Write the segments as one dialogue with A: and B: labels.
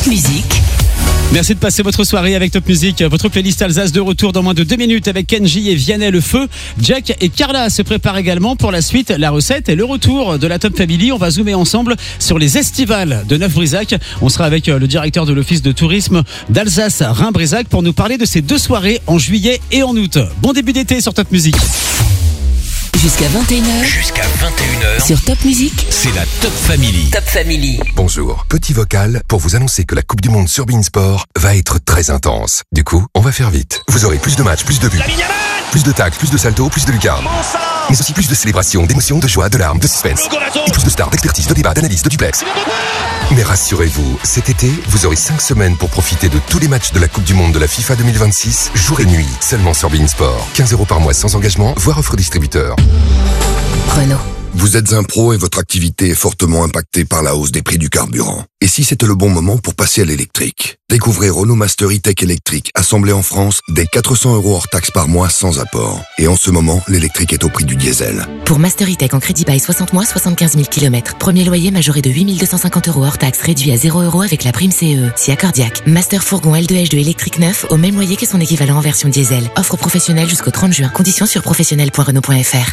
A: Musique.
B: Merci de passer votre soirée avec Top Music. Votre playlist Alsace de retour dans moins de 2 minutes avec Kenji et Vianney Le Feu. Jack et Carla se préparent également pour la suite, la recette et le retour de la Top Family. On va zoomer ensemble sur les estivales de Neuf-Brisach. On sera avec le directeur de l'office de tourisme d'Alsace, Rhin-Brisach, pour nous parler de ces 2 soirées en juillet et en août. Bon début d'été sur Top Music.
A: Jusqu'à 21h.
C: Jusqu'à 21h.
A: Sur Top Music.
C: C'est la Top Family.
A: Top Family.
D: Bonjour, petit vocal pour vous annoncer que la Coupe du Monde sur Beansport va être très intense. Du coup, on va faire vite. Vous aurez plus de matchs, plus de buts, plus de tacles, plus de saltos, plus de lucarnes. Mais aussi plus de célébrations, d'émotions, de joie, de larmes, de suspense. Et plus de stars, d'expertise, de débats, d'analyse, de duplex. Mais rassurez-vous, cet été, vous aurez 5 semaines pour profiter de tous les matchs de la Coupe du Monde de la FIFA 2026, jour et nuit, seulement sur Beansport. 15 € par mois sans engagement, voire offre distributeur.
A: Renault.
E: Vous êtes un pro et votre activité est fortement impactée par la hausse des prix du carburant. Et si c'était le bon moment pour passer à l'électrique? Découvrez Renault Master E-Tech électrique, assemblé en France, dès 400 € hors taxe par mois sans apport. Et en ce moment, l'électrique est au prix du diesel.
F: Pour Master E-Tech en crédit bail 60 mois, 75 000 km. Premier loyer majoré de 8 250 € hors taxe, réduit à 0 € avec la prime CE. Si accordiaque. Master fourgon L2H2 électrique neuf, au même loyer que son équivalent en version diesel. Offre professionnelle jusqu'au 30 juin. Conditions sur professionnel.renault.fr.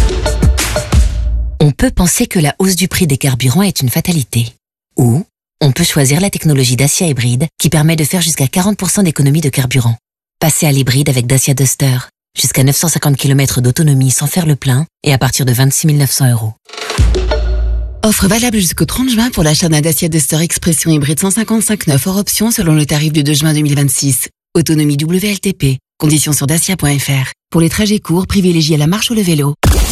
G: On peut penser que la hausse du prix des carburants est une fatalité. Ou on peut choisir la technologie Dacia Hybride qui permet de faire jusqu'à 40% d'économie de carburant. Passez à l'hybride avec Dacia Duster. Jusqu'à 950 km d'autonomie sans faire le plein et à partir de 26 900 €.
F: Offre valable jusqu'au 30 juin pour l'achat d'un Dacia Duster Expression hybride 155/9 hors option selon le tarif du 2 juin 2026. Autonomie WLTP. Conditions sur dacia.fr. Pour les trajets courts, privilégiez la marche ou le vélo.